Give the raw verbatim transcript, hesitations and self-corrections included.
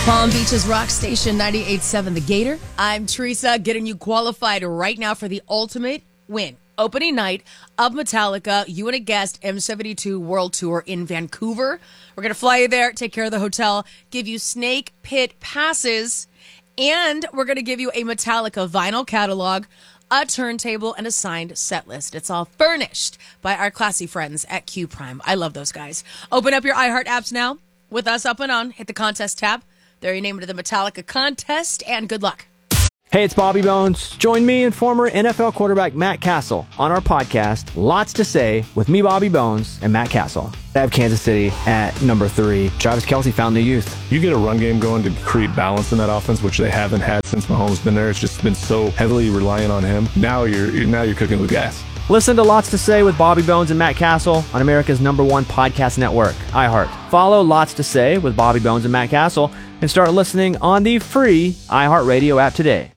Palm Beach's Rock Station ninety-eight point seven The Gator. I'm Teresa, getting you qualified right now for the ultimate win. Opening night of Metallica, you and a guest, M seventy-two World Tour in Vancouver. We're going to fly you there, take care of the hotel, give you Snake Pit passes, and we're going to give you a Metallica vinyl catalog, a turntable, and a signed set list. It's all furnished by our classy friends at Q Prime. I love those guys. Open up your iHeart apps now. With us up and on, hit the contest tab. There you name it to the Metallica contest, and good luck. Hey, it's Bobby Bones. Join me and former N F L quarterback Matt Castle on our podcast, Lots to Say, with me, Bobby Bones, and Matt Castle. I have Kansas City at number three. Travis Kelce found the youth. You get a run game going to create balance in that offense, which they haven't had since Mahomes been there. It's just been so heavily reliant on him. Now you're now you're cooking with gas. Listen to Lots to Say with Bobby Bones and Matt Castle on America's number one podcast network, iHeart. Follow Lots to Say with Bobby Bones and Matt Castle and start listening on the free iHeartRadio app today.